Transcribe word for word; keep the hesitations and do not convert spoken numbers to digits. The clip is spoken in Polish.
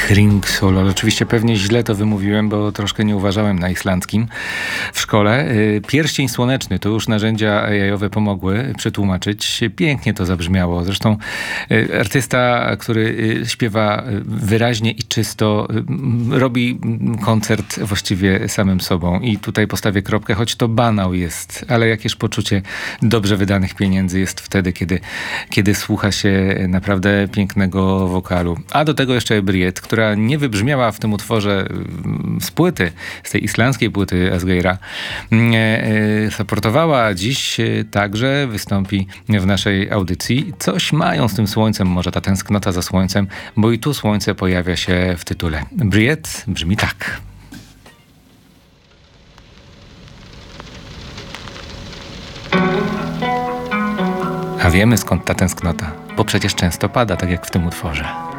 Hringsól, ale oczywiście pewnie źle to wymówiłem, bo troszkę nie uważałem na islandzkim w szkole. Pierścień słoneczny, to już narzędzia A I-owe pomogły przetłumaczyć. Pięknie to zabrzmiało. Zresztą artysta, który śpiewa wyraźnie i czysto, robi koncert właściwie samym sobą. I tutaj postawię kropkę, choć to banał jest, ale jakież poczucie dobrze wydanych pieniędzy jest wtedy, kiedy, kiedy słucha się naprawdę pięknego wokalu. A do tego jeszcze Briet, która nie wybrzmiała w tym utworze z płyty, z tej islandzkiej płyty Asgeira, supportowała dziś także, wystąpi w naszej audycji. Coś mają z tym słońcem, może ta tęsknota za słońcem, bo i tu słońce pojawia się w tytule. Briet brzmi tak. A wiemy skąd ta tęsknota, bo przecież często pada, tak jak w tym utworze.